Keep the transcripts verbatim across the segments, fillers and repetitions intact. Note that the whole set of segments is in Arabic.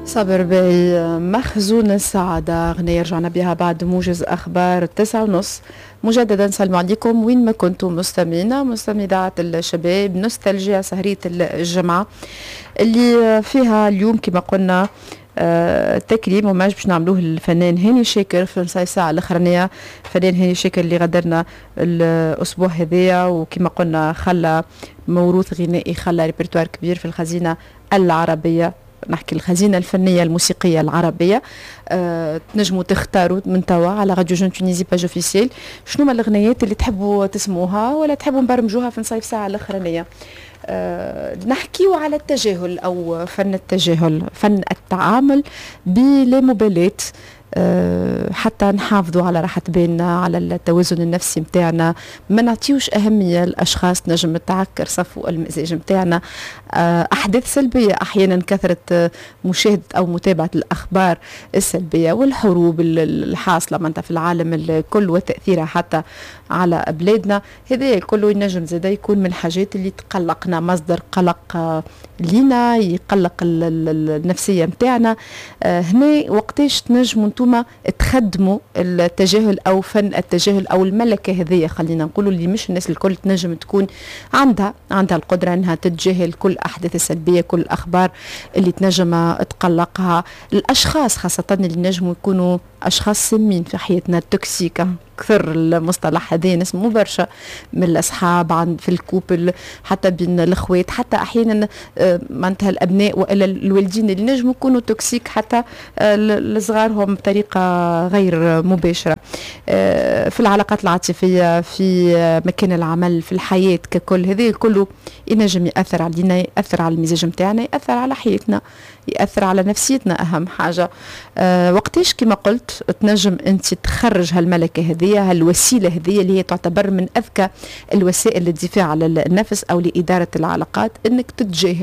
صابر باي مخزون السعادة أغنية رجعنا بها بعد موجز أخبار التسعة ونص. مجددا سلام عليكم وين ما كنتم مستمعينا مستمعي إذاعة الشباب. نوستالجيا سهرية الجمعة اللي فيها اليوم كما قلنا آه تكريم وماج باش نعملوه الفنان هاني شاكر في نص ساعة الأخرانية. الفنان هاني شاكر اللي غادرنا الأسبوع هذايا وكما قلنا خلى موروث غنائي، خلى ريبرتوار كبير في الخزينة العربية، نحكي الخزينة الفنية الموسيقية العربية. أه تنجموا تختاروا من توا على راديو جون تونيزي باج اوفيسيال شنو ما الأغنيات اللي تحبوا تسموها ولا تحبوا نبرمجوها في نصيف ساعة الأخرانية. أه نحكيو على التجاهل أو فن التجاهل، فن التعامل بلا مبالاة، أه حتى نحافظوا على راحة بالنا، على التوازن النفسي متاعنا، ما نعطيوش أهمية لأشخاص نجم تعكر صفو المزاج متاعنا. أه أحداث سلبية أحيانا، كثرة مشاهدة أو متابعة الأخبار السلبية والحروب الحاصلة معناتها في العالم الكل وتأثيرها حتى على بلادنا، هذا كله ينجم زادا يكون من الحاجات اللي تقلقنا، مصدر قلق لينا، يقلق النفسية متاعنا. أه هنا وقتاش تنجموا انتوما تخدموا التجاهل او فن التجاهل او الملكه هذه، خلينا نقولوا اللي مش الناس الكل تنجم تكون عندها عندها القدره انها تتجاهل كل الاحداث السلبيه، كل الاخبار اللي تنجم تقلقها. الاشخاص خاصه اللي نجموا يكونوا اشخاص سمين في حياتنا، توكسيكا كثر المصطلح هذا نسموه برشا من الاصحاب، عند في الكوبل، حتى بين الاخوات، حتى احيانا معناتها الابناء والا الوالدين اللي نجموا يكونوا توكسيك حتى لصغارهم بطريقه غير مباشره. في العلاقات العاطفيه، في مكان العمل، في الحياه ككل، هذا كله ينجم ياثر علينا، ياثر على المزاج نتاعنا، ياثر على حياتنا، ياثر على نفسيتنا اهم حاجه. أه وقتاش كما قلت تنجم انت تخرج هالملكه هذه، هالوسيله هذه اللي هي تعتبر من اذكى الوسائل للدفاع على النفس او لاداره العلاقات، انك تتجاهل.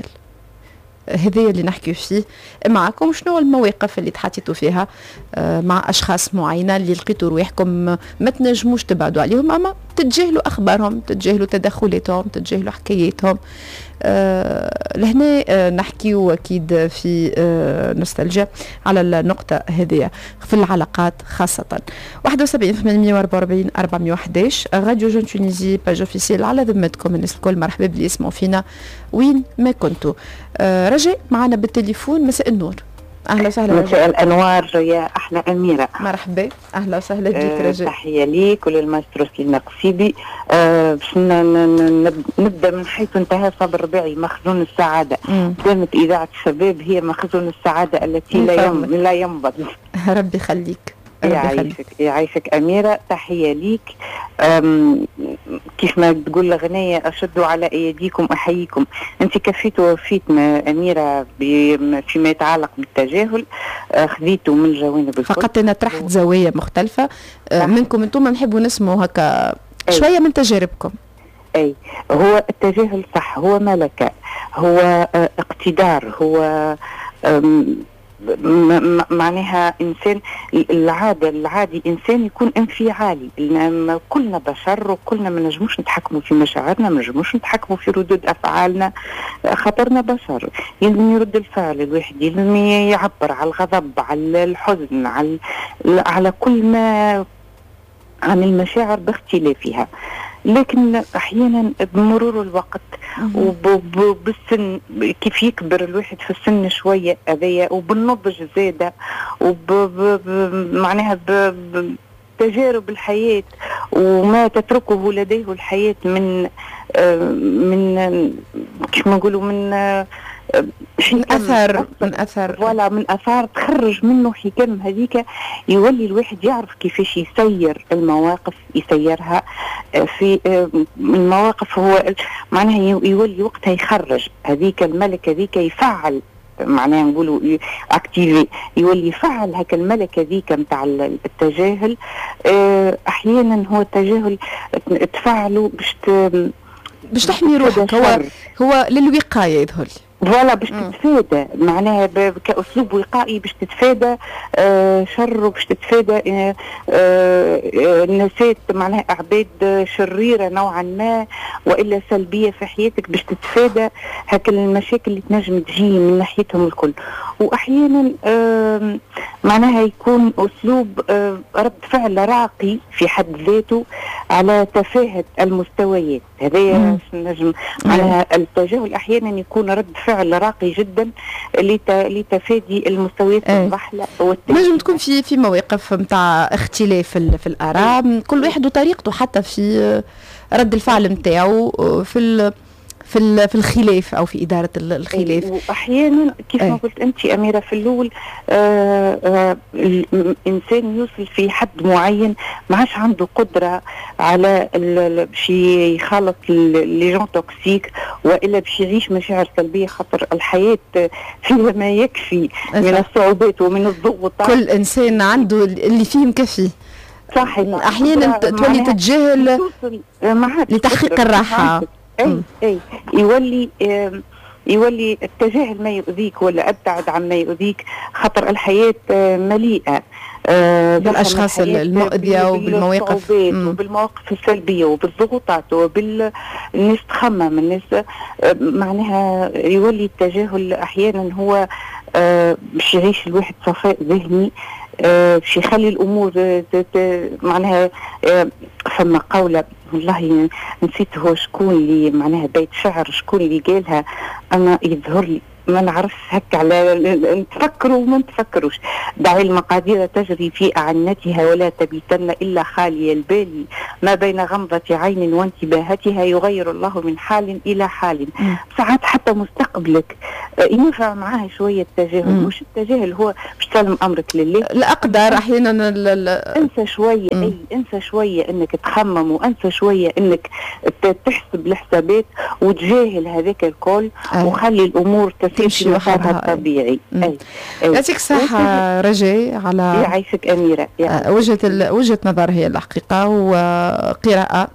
هذا اللي نحكي فيه معكم. شنو المواقف اللي تحطيتوا فيها أه مع اشخاص معينه اللي لقيتوا رواحكم ما تنجموش تبعدوا عليهم، اما تتجاهلوا اخبارهم، تتجاهلوا تدخلاتهم، تتجاهلوا حكاياتهم. أه لهنا أه نحكيو اكيد في أه نوستالجيا على النقطه هذه في العلاقات خاصه. واحد وسبعين ثمانمية وأربعة وأربعين أربعمية وأحداش راديو جون تونيزي باج اوفيسيال، على ذمتكم الناس الكل، مرحبا باللي يسمعوا فينا وين ما كنتوا. أه رجاء معنا بالتليفون، مساء النور. اهلا وسهلا رجاء. مساء الانوار يا احلى اميره. مرحبا، اهلا وسهلا بك أه رجاء. تحيه ليك وللماسترو سلينا قصيبي. أه باش نبدا من حيث انتهى صابر ربيعي، مخزون السعاده. دامت اذاعه الشباب هي مخزون السعاده التي لا يم لا ينبض. ربي يخليك. يعيشك يعيشك أميرة، تحية ليك. كيف ما تقول الأغنية أشدوا على أيديكم أحييكم. أنت كفيت ووفيت أميرة فيما يتعلق بالتجاهل، خذيته من الجوانب الكل. فقط أنا طرحت زاوية مختلفة منكم أنتم، نحبوا نسمعوا هكا شوية من تجاربكم. أي هو التجاهل صح، هو ملكة، هو اقتدار، هو معناها إنسان العادة العادي إنسان يكون انفعالي. كلنا بشر وكلنا ما نجموش نتحكموا في مشاعرنا، ما نجموش نتحكموا في ردود أفعالنا، خاطرنا بشر. يلزم يرد الفعل الواحد، يلزم يعبر على الغضب، على الحزن، على على كل ما عن المشاعر باختلافها. لكن احيانا بمرور الوقت وبالسن، كيف يكبر الواحد في السن شويه هذايا، وبالنضج زاده، ومعناها بتجارب الحياه وما تتركه لديه الحياه من من كيف ما نقولوا من من اثر من اثر ولا من اثار تخرج منه حكم. هذيك يولي الواحد يعرف كيفاش يسير المواقف، يسيرها في المواقف. هو معناها يولي وقتها يخرج هذيك الملكه، هذيك يفعل، معناها نقولوا اكتيفي، يولي يفعل هكا الملكه ذيك نتاع التجاهل. احيانا هو التجاهل تفعله باش باش تحمي روحك، هو هو للوقايه يظهر فوالا باش تتفادى، معناها كأسلوب وقائي باش تتفادى آه شر، وباش تتفادى آه آه نسات معناها أعباد شريرة نوعا ما وإلا سلبية في حياتك، باش تتفادى هكا المشاكل اللي تنجم تجي من ناحيتهم الكل. واحيانا آه معناها يكون اسلوب آه رد فعل راقي في حد ذاته على تفاهه المستويات. هذا نجم معناها التجاهل احيانا يكون رد فعل راقي جدا لتفادي المستويات الضحله. نجم تكون في في مواقف نتاع اختلاف في, في الاراء، كل واحد وطريقته حتى في رد الفعل نتاعو في في في الخلاف او في اداره الخلاف. واحيانا كيف ما قلت انت اميره في الاول آآ آآ الانسان يوصل في حد معين ما عادش عنده قدره على باش يخلط لي جون توكسيك والا باش يعيش مشاعر سلبيه، خاطر الحياه فيها ما يكفي من الصعوبات ومن الضغوطات. كل انسان عنده اللي فيه مكفيه. صح. احيانا تولي تتجاهل لتحقيق الراحه. اي اي يولي يولي التجاهل ما يؤذيك ولا ابتعد عن ما يؤذيك، خاطر الحياه مليئه بالاشخاص المؤذيه وبالمواقف وبالمواقف السلبيه وبالضغوطات وبالناس تخمم الناس. معناها يولي التجاهل احيانا هو باش يعيش الواحد صفاء ذهني، باش يخلي الامور معناها. فما قولة والله نسيت هو شكون اللي معناها بيت شعر شكون اللي قالها، انا يظهر لي ما نعرفش هكا على نتفكروا وما نتفكروش. دعي المقادير تجري في أعنتها ولا تبيتن إلا خالي البال، ما بين غمضة عين وانتباهتها يغير الله من حال إلى حال. ساعات حتى مستقبلك ينفع معاه شوية تجاهل. مش التجاهل هو باش تسلم أمرك لله، لا أقدر أحيانا انسى شوية. أي انسى شوية إنك تخمم، وانسى شوية إنك تحسب الحسابات وتجاهل هذاك الكل وخلي الأمور تمشي مسارها الطبيعي. يعطيك الصحة رجاء على يعيشك أميرة. يعني. وجهة وجهة نظر هي الحقيقة، وقراءة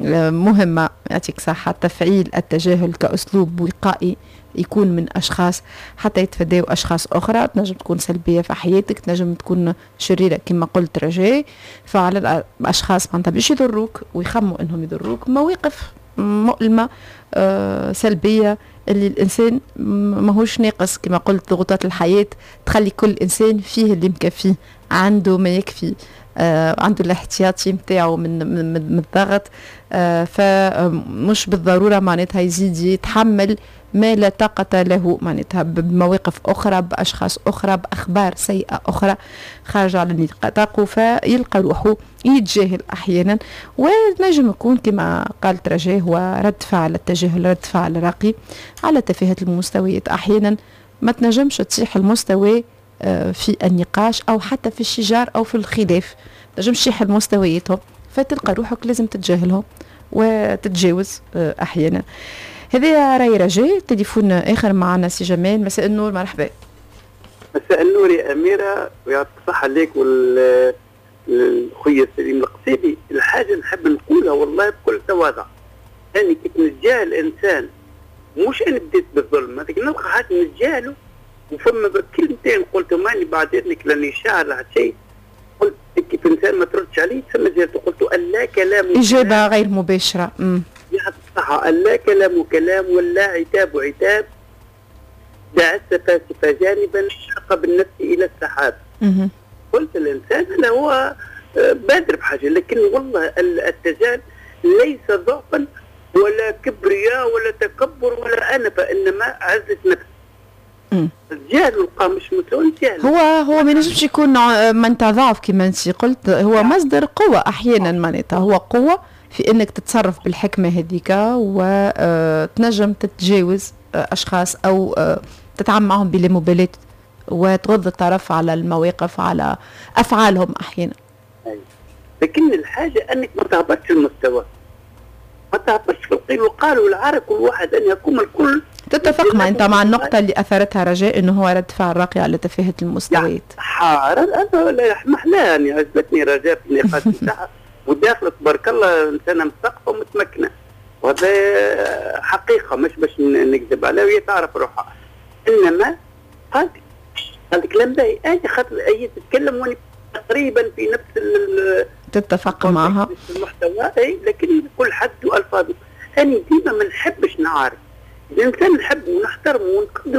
مهمة. يعطيك صحة. تفعيل التجاهل كأسلوب وقائي يكون من أشخاص حتى يتفادوا أشخاص أخرى تنجم تكون سلبية في حياتك، تنجم تكون شريرة كما قلت رجاء. فعلى الأشخاص معناتها باش يضروك ويخموا أنهم يضروك مواقف مؤلمة آه سلبية اللي الإنسان ماهوش ناقص كما قلت. ضغوطات الحياة تخلي كل إنسان فيه اللي مكفيه، عنده ما يكفي، آه عنده الاحتياطي متاعه من, من, من الضغط. آه فمش بالضرورة معناتها يزيد يتحمل ما لا طاقة له معناتها بمواقف أخرى، بأشخاص أخرى، بأخبار سيئة أخرى خارجة على نطاقه، فيلقى روحه يتجاهل أحيانا. ونجم يكون كما قالت رجاء هو رد فعل التجاهل، رد فعل راقي على تفاهة المستويات. أحيانا ما تنجمش تصيح المستوى في النقاش أو حتى في الشجار أو في الخلاف، تنجمش تصيح المستوياتهم، فتلقى روحك لازم تتجاهلهم وتتجاوز أحيانا. هذا راي رجاء. تليفون آخر معنا سي جمال. مساء النور، مرحبا. مساء النور يا أميرة ويعطيك الصحة ليك والخويا سليم القصيبي. الحاجة نحب نقولها والله بكل تواضع، أنا كيف نتجاهل الإنسان مش أنا بديت بالظلم، هذيك نلقى حاجة نتجاهله وفما كلمتين قلتهم ماني بعد إذنك لاني شاعر على شيء، قلت كيف إنسان ما تردش عليه ثم جاءت قلت ألا كلام إجابة غير مباشرة. امم يعطيك الصحة. ألا كلام كلام ولا عتاب عتاب، دع السفاسف جانبا شق بالنفس إلى السحاب. امم قلت الإنسان هذا هو بادر بحاجة، لكن والله التجاهل ليس ضعفا ولا كبرياء ولا تكبر ولا أنفة، إنما عزة نفس. الجهل والقامش متلون جهل. هو هو ما ينجمش يكون من تضعف كما انت قلت، هو مصدر قوة أحيانا معناتها، هو قوة في انك تتصرف بالحكمة هذيك وتنجم تتجاوز أشخاص أو تتعامل معهم بلا مبالاة وتغض الطرف على المواقف على أفعالهم أحيانا. أي. لكن الحاجة أنك ما تهبطش المستوى، ما تهبطش في القيل والقال والعرق كل واحد أن يقوم الكل. تتفق مع أنت مع النقطة اللي أثرتها رجاء أنه هو رد فعل راقي على تفاهة المستويات؟ حار أنا لا محلاها، يعني عجبتني رجاء في النقاش بتاعها وداخلة تبارك الله إنسانة مثقفة ومتمكنة، وهذا حقيقة مش باش نكذب عليها وهي تعرف روحها. إنما قالت قالت كلام باهي، أنا خاطر أي تتكلم وأنا تقريبا في نفس تتفق معها المحتوى، أي لكن كل حد وألفاظه. أنا ديما ما نحبش نعارف الإنسان، نحبه ونحترمه ونقدره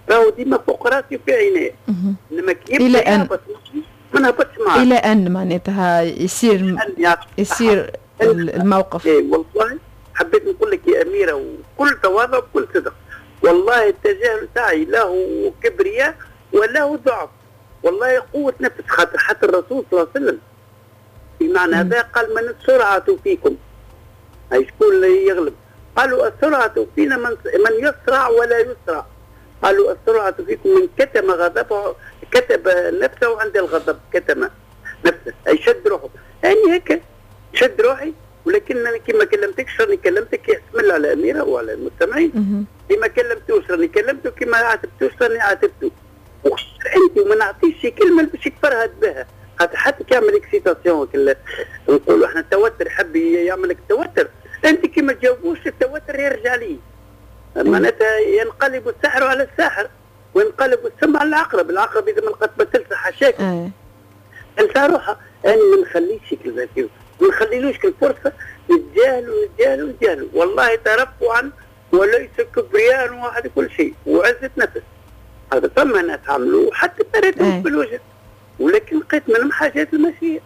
راهو ديما فوق راسي وفي عينيه. انما كي الى ان ما نهبطش معاه الى ان معناتها يصير يصير الموقف. اي والله حبيت نقول لك يا اميره وكل تواضع وكل صدق، والله التجاهل تاعي لا هو كبرياء ولا هو ضعف، والله قوه نفس. خاطر حتى الرسول صلى الله عليه وسلم في معنى هذا قال من السرعه فيكم، اي شكون اللي يغلب؟ قالوا السرعه فينا من من يسرع ولا يسرع. قالوا السرعه فيكم من كتم غضبه، كتب نفسه عند الغضب، كتم نفسه اي شد روحه. يعني هيك شد روحي، ولكن انا كما كلمتكش راني كلمتك بسم الله على الاميره وعلى المستمعين. كما كلمتوش راني كلمته، كما عاتبتوش راني عاتبته. انت وما نعطيش كلمه باش يتفرهد بها، خاطر حتى كيعمل اكسيتاسيون نقولوا احنا التوتر، يحب يعمل لك توتر، انت كي ما تجاوبوش التوتر يرجع ليه. معناتها ينقلب السحر على الساحر وينقلب السم على العقرب، العقرب اذا ما لقات ما تلسع حشاك تلسع روحها. انا ما نخليش كلمه فيه، ما نخليلوش الفرصه نتجاهلوا نتجاهلوا نتجاهلوا. والله ترفعا وليس كبرياء واحد كل شيء وعزه نفس. هذا ثم ناس عملوا حتى تريتهم بالوجه، ولكن لقيت منهم حاجات المشيه.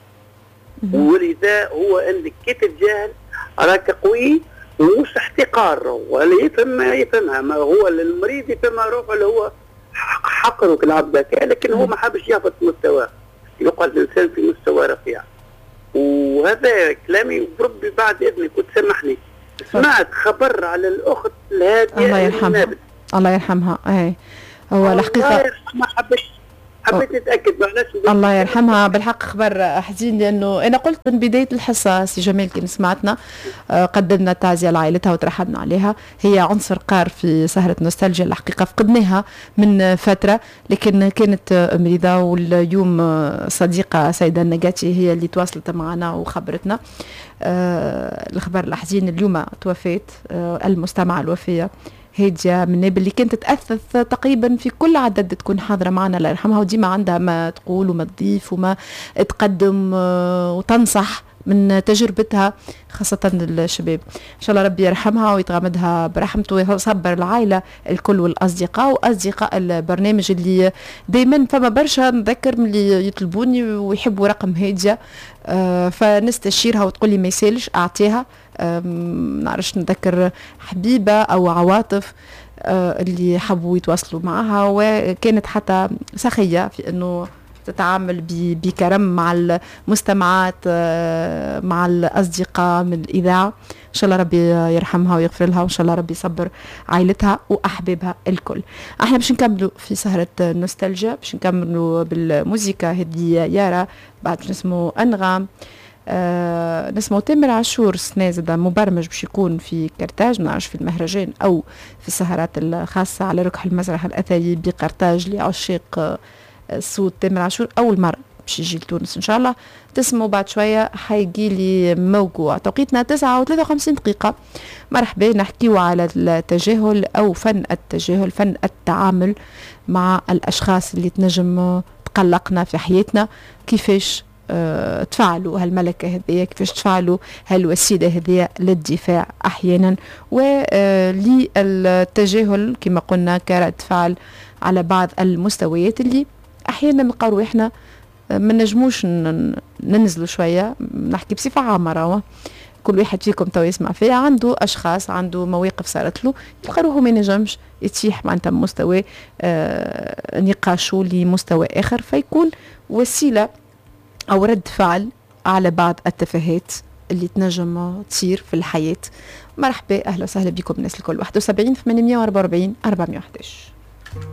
ولذا هو انك كي تتجاهل راك قوي ومش احتقار، ولا يفهم يفهمها، ما هو المريض يفهمها روحه اللي هو حقره العبد، لكن هو ما حابش يهبط مستواه، يقعد الانسان في مستوى رفيع. وهذا كلامي بربي بعد اذنك وتسامحني. سمعت خبر على الاخت الهاديه الله يرحمها الله يرحمها. اي هو الحقيقه الله يرحمها، حبيت حبيت نتاكد معلش. الله يرحمها، بالحق خبر حزين، لانه انا قلت من بدايه الحصه سي جمال كي سمعتنا قدمنا تعزيه لعائلتها وترحمنا عليها. هي عنصر قار في سهره نوستالجيا، الحقيقه فقدناها من فتره، لكن كانت مريضه، واليوم صديقه سيده النجاتي هي اللي تواصلت معنا وخبرتنا آه الخبر الحزين. اليوم توفيت آه المستمعه الوفيه هادية من نابل، اللي كانت تتأثث تقريبا في كل عدد تكون حاضرة معنا الله يرحمها، وديما عندها ما تقول وما تضيف وما تقدم وتنصح من تجربتها خاصة للشباب. إن شاء الله ربي يرحمها ويتغمدها برحمته ويصبر العائلة الكل والأصدقاء وأصدقاء البرنامج اللي دايما فما برشا نذكر من اللي يطلبوني ويحبوا رقم هادية آه فنستشيرها وتقول لي ما يسالش أعطيها. نعرفش نذكر حبيبة أو عواطف آه اللي حبوا يتواصلوا معها، وكانت حتى سخية في أنه تتعامل بكرم مع المستمعات آه مع الأصدقاء من الإذاعة. إن شاء الله ربي يرحمها ويغفر لها، وإن شاء الله ربي يصبر عائلتها وأحبابها الكل. احنا باش نكملوا في سهرة نوستالجيا، باش نكملوا بالموسيقى هذه يارا، بعد باش نسمو أنغام، آه نسمو تامر عاشور السنة زادا مبرمج باش يكون في كرتاج، منعرفش في المهرجان أو في السهرات الخاصة على ركح المسرح الأثري بقرطاج لعشاق آه صوت تامر عاشور. أول مرة باش يجي لتونس إن شاء الله، تسمو بعد شوية حيجي لي موجوع. توقيتنا تسعة وثلاثة وخمسين دقيقة. مرحبا، نحكيو على التجاهل أو فن التجاهل، فن التعامل مع الأشخاص اللي تنجم تقلقنا في حياتنا. كيفاش أه تفعلوا هالملكة هذية، كيفاش تفعلوا هالوسيلة هذية للدفاع أحيانا وللتجاهل كما قلنا كرد فعل على بعض المستويات اللي أحيانا نلقاو روحنا ما نجموش ننزلوا شوية. نحكي بصفة عامة، راهو كل واحد فيكم تو يسمع فيها عنده أشخاص عنده مواقف صارت له يلقى روحه ما ينجمش يتيح معناتها مستوى آه نقاشوا لمستوى آخر، فيكون وسيلة أو رد فعل على بعض التفاهات اللي تنجم تصير في الحياة. مرحبا، أهلا وسهلا بكم الناس الكل. واحد وسبعين ثمانمية وأربعة وأربعين أربعمية وأحد عشر.